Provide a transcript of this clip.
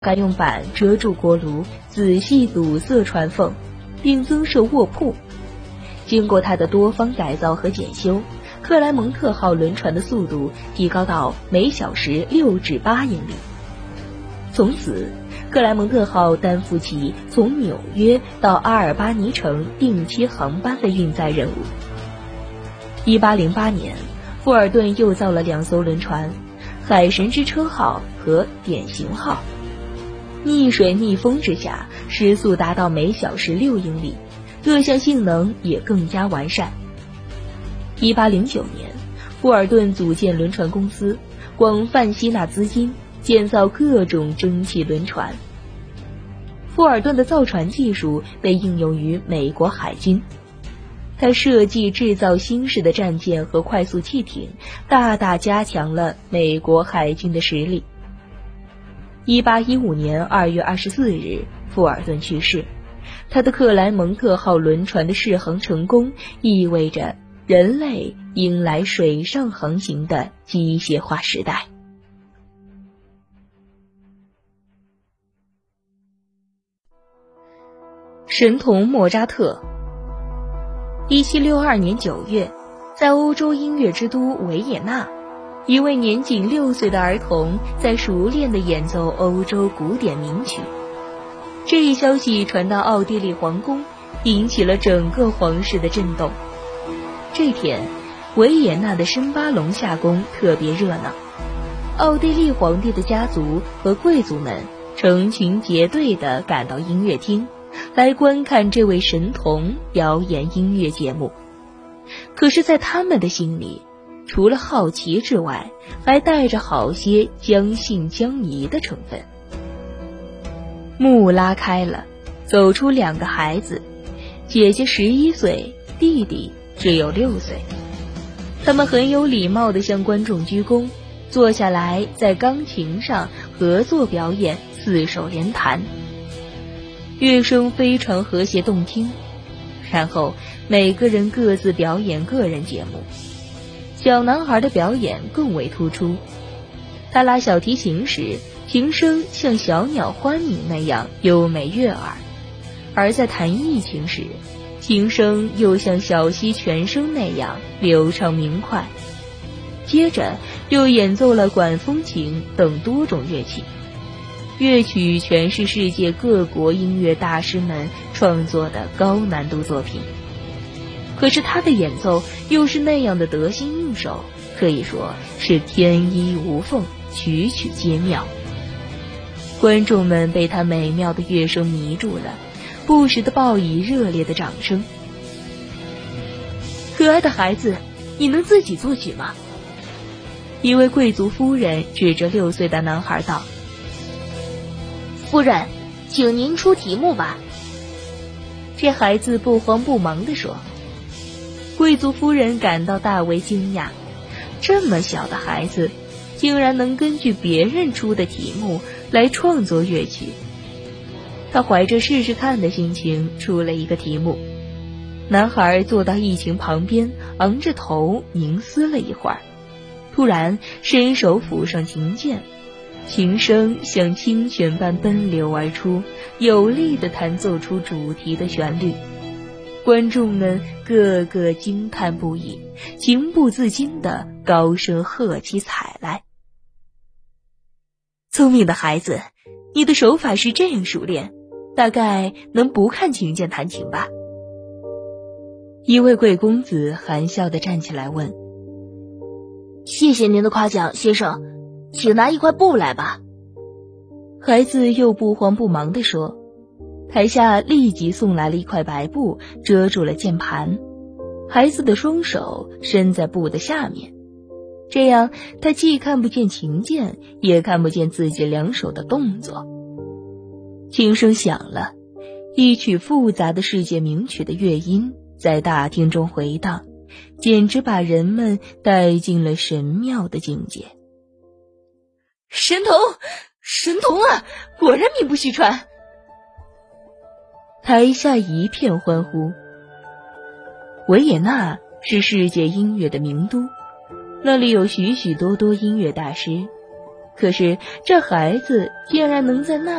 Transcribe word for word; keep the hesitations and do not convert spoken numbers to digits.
该用板遮住锅炉，仔细堵塞船缝，并增设卧铺。经过它的多方改造和检修，克莱蒙特号轮船的速度提高到每小时六至八英里。从此，克莱蒙特号担负起从纽约到阿尔巴尼城定期航班的运载任务。一八零八年，富尔顿又造了两艘轮船，海神之车号和典型号。逆水逆风之下，时速达到每小时六英里，各项性能也更加完善。一八零九年，富尔顿组建轮船公司，广泛吸纳资金，建造各种蒸汽轮船。富尔顿的造船技术被应用于美国海军，他设计制造新式的战舰和快速汽艇，大大加强了美国海军的实力。一八一五年二月二十四日，富尔顿去世。他的克莱蒙特号轮船的试航成功，意味着人类迎来水上航行的机械化时代。神童莫扎特。一七六二年九月，在欧洲音乐之都维也纳，一位年仅六岁的儿童在熟练地演奏欧洲古典名曲。这一消息传到奥地利皇宫，引起了整个皇室的震动。这天，维也纳的申巴隆夏宫特别热闹，奥地利皇帝的家族和贵族们成群结队地赶到音乐厅，来观看这位神童表演音乐节目。可是在他们的心里，除了好奇之外，还带着好些将信将疑的成分。幕拉开了，走出两个孩子，姐姐十一岁，弟弟只有六岁。他们很有礼貌地向观众鞠躬，坐下来在钢琴上合作表演四手联弹。乐声非常和谐动听，然后每个人各自表演个人节目。小男孩的表演更为突出，他拉小提琴时，琴声像小鸟欢鸣那样优美悦耳，而在弹弋琴时，琴声又像小溪泉声那样流畅明快。接着又演奏了管风琴等多种乐器，乐曲全是世界各国音乐大师们创作的高难度作品。可是他的演奏又是那样的得心应手，可以说是天衣无缝，曲曲皆妙。观众们被他美妙的乐声迷住了，不时地报以热烈的掌声。可爱的孩子，你能自己作曲吗？一位贵族夫人指着六岁的男孩道：夫人，请您出题目吧。这孩子不慌不忙地说。贵族夫人感到大为惊讶，这么小的孩子竟然能根据别人出的题目来创作乐曲。他怀着试试看的心情出了一个题目。男孩坐到一琴旁边，昂着头凝思了一会儿，突然伸手抚上琴键，琴声像清泉般奔流而出，有力地弹奏出主题的旋律。观众们个个惊叹不已，情不自禁地高声喝起彩来。聪明的孩子，你的手法是这样熟练，大概能不看琴键弹琴吧？一位贵公子含笑地站起来问。谢谢您的夸奖，先生，请拿一块布来吧。孩子又不慌不忙地说。台下立即送来了一块白布，遮住了键盘。孩子的双手伸在布的下面，这样他既看不见琴键，也看不见自己两手的动作。琴声响了，一曲复杂的世界名曲的乐音在大厅中回荡，简直把人们带进了神妙的境界。神童，神童啊，果然名不虚传。台下一片欢呼。维也纳是世界音乐的名都，那里有许许多多音乐大师， 可是这孩子竟然能在那